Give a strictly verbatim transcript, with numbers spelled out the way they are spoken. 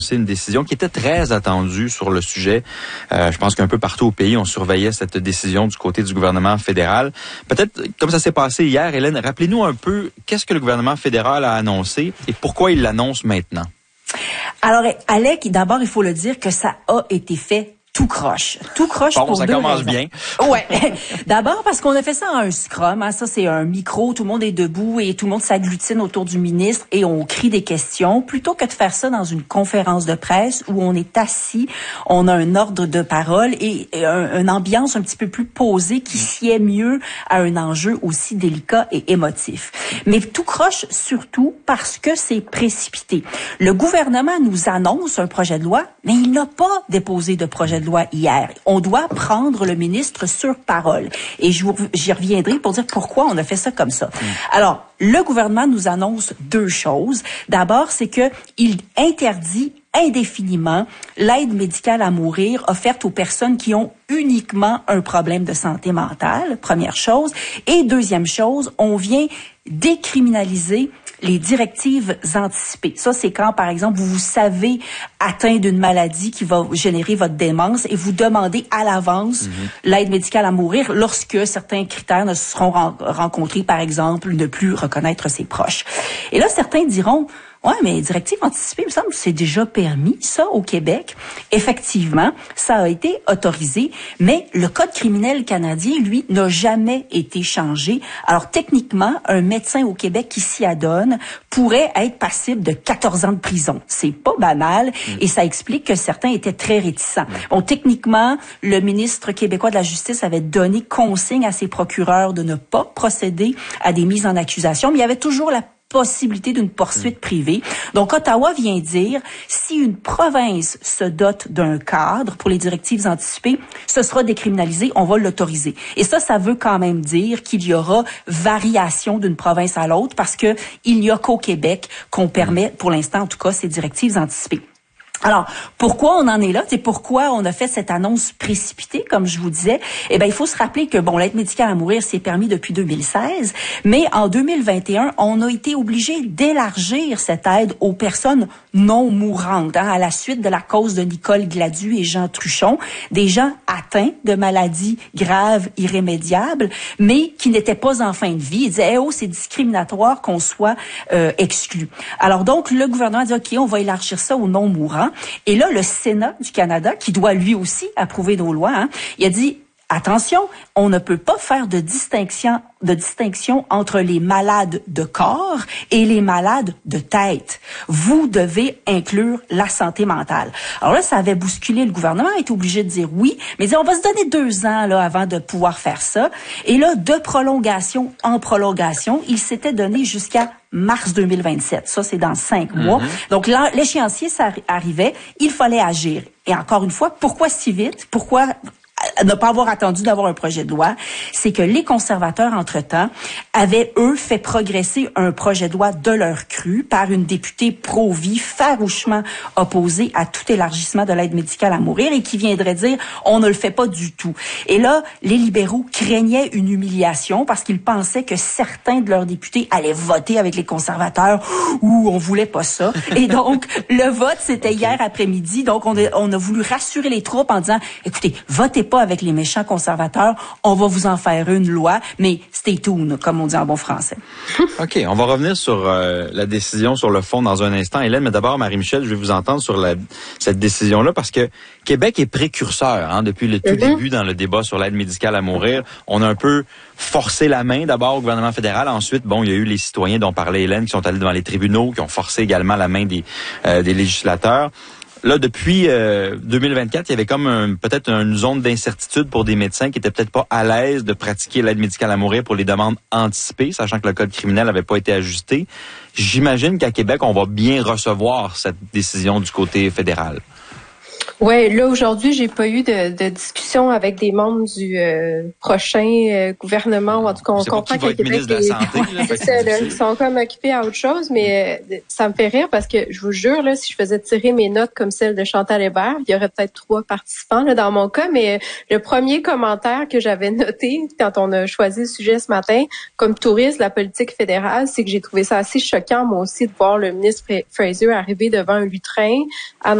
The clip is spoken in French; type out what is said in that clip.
C'est une décision qui était très attendue sur le sujet. Euh, je pense qu'un peu partout au pays, on surveillait cette décision du côté du gouvernement fédéral. Peut-être, comme ça s'est passé hier, Hélène, rappelez-nous un peu qu'est-ce que le gouvernement fédéral a annoncé et pourquoi il l'annonce maintenant. Alors, Alec, d'abord, il faut le dire que ça a été fait tout croche. Tout croche bon, pour ça deux commence raisons. bien. Ouais. D'abord parce qu'on a fait ça en un scrum. Hein. Ça, c'est un micro. Tout le monde est debout et tout le monde s'agglutine autour du ministre et on crie des questions. Plutôt que de faire ça dans une conférence de presse où on est assis, on a un ordre de parole et un, une ambiance un petit peu plus posée qui sied mieux à un enjeu aussi délicat et émotif. Mais tout croche surtout parce que c'est précipité. Le gouvernement nous annonce un projet de loi, mais il n'a pas déposé de projet de loi hier. On doit prendre le ministre sur parole. Et je vous, j'y reviendrai pour dire pourquoi on a fait ça comme ça. Mmh. Alors, le gouvernement nous annonce deux choses. D'abord, c'est que il interdit indéfiniment l'aide médicale à mourir offerte aux personnes qui ont uniquement un problème de santé mentale, première chose. Et deuxième chose, on vient décriminaliser les directives anticipées. Ça, c'est quand, par exemple, vous vous savez atteint d'une maladie qui va générer votre démence et vous demandez à l'avance mm-hmm. l'aide médicale à mourir lorsque certains critères ne seront ren- rencontrés, par exemple, ne plus reconnaître ses proches. Et là, certains diront, ouais, mais directive anticipée, il me semble que c'est déjà permis, ça, au Québec. Effectivement, ça a été autorisé, mais le Code criminel canadien, lui, n'a jamais été changé. Alors, techniquement, un médecin au Québec qui s'y adonne pourrait être passible de quatorze ans de prison. C'est pas banal, mmh. et ça explique que certains étaient très réticents. Mmh. Bon, techniquement, le ministre québécois de la Justice avait donné consigne à ses procureurs de ne pas procéder à des mises en accusation, mais il y avait toujours la possibilité d'une poursuite privée. Donc, Ottawa vient dire, si une province se dote d'un cadre pour les directives anticipées, ce sera décriminalisé, on va l'autoriser. Et ça, ça veut quand même dire qu'il y aura variation d'une province à l'autre parce que il n'y a qu'au Québec qu'on permet, pour l'instant en tout cas, ces directives anticipées. Alors, pourquoi on en est là? C'est pourquoi on a fait cette annonce précipitée, comme je vous disais. Eh ben, il faut se rappeler que, bon, l'aide médicale à mourir, c'est permis depuis deux mille seize, mais en deux mille vingt et un, on a été obligé d'élargir cette aide aux personnes non mourantes, hein, à la suite de la cause de Nicole Gladu et Jean Truchon, des gens atteints de maladies graves, irrémédiables, mais qui n'étaient pas en fin de vie. Ils disaient, eh oh, c'est discriminatoire qu'on soit euh, exclu. Alors donc, le gouvernement a dit, OK, on va élargir ça aux non mourants. Et là, le Sénat du Canada, qui doit lui aussi approuver nos lois, hein, il a dit, attention, on ne peut pas faire de distinction, de distinction entre les malades de corps et les malades de tête. Vous devez inclure la santé mentale. Alors là, ça avait bousculé le gouvernement, il était obligé de dire oui, mais dit, on va se donner deux ans là avant de pouvoir faire ça. Et là, de prolongation en prolongation, il s'était donné jusqu'à mars deux mille vingt-sept. Ça, c'est dans cinq mm-hmm. mois. Donc là, l'échéancier, ça arrivait, il fallait agir. Et encore une fois, pourquoi si vite? Pourquoi ne pas avoir attendu d'avoir un projet de loi? C'est que les conservateurs, entre-temps, avaient, eux, fait progresser un projet de loi de leur cru par une députée pro-vie farouchement opposée à tout élargissement de l'aide médicale à mourir et qui viendrait dire « on ne le fait pas du tout ». Et là, les libéraux craignaient une humiliation parce qu'ils pensaient que certains de leurs députés allaient voter avec les conservateurs ou on voulait pas ça. Et donc, le vote, c'était hier après-midi. Donc, on a, on a voulu rassurer les troupes en disant « écoutez, votez pas avec les méchants conservateurs, on va vous en faire une loi, mais stay tuned, comme on dit en bon français. » OK, on va revenir sur euh, la décision sur le fond dans un instant, Hélène, mais d'abord, Marie-Michel, je vais vous entendre sur la, cette décision-là, parce que Québec est précurseur, hein, depuis le tout mm-hmm. début dans le débat sur l'aide médicale à mourir. On a un peu forcé la main d'abord au gouvernement fédéral, ensuite, bon, il y a eu les citoyens dont parlait Hélène qui sont allés devant les tribunaux, qui ont forcé également la main des, euh, des législateurs. Là, depuis euh, deux mille vingt-quatre, il y avait comme un, peut-être une zone d'incertitude pour des médecins qui étaient peut-être pas à l'aise de pratiquer l'aide médicale à mourir pour les demandes anticipées, sachant que le code criminel n'avait pas été ajusté. J'imagine qu'à Québec, on va bien recevoir cette décision du côté fédéral. Ouais, là aujourd'hui, j'ai pas eu de, de discussion avec des membres du euh, prochain euh, gouvernement. Ou en tout cas, on comprend que le Québec est, santé, là, c'est ça, là, ils sont comme occupés à autre chose, mais euh, ça me fait rire parce que je vous jure là, si je faisais tirer mes notes comme celle de Chantal Hébert, il y aurait peut-être trois participants là dans mon cas. Mais euh, le premier commentaire que j'avais noté quand on a choisi le sujet ce matin, comme touriste, la politique fédérale, c'est que j'ai trouvé ça assez choquant moi aussi de voir le ministre Fraser arriver devant un lutrin.